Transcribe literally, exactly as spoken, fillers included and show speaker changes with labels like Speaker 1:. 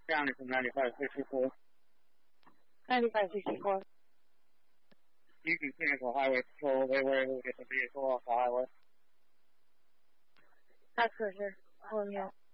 Speaker 1: ninety-five sixty-four.
Speaker 2: ninety-five sixty-four.
Speaker 1: You can cancel highway patrol. They were able to get the vehicle off the highway.
Speaker 2: That's for sure. Oh, yeah.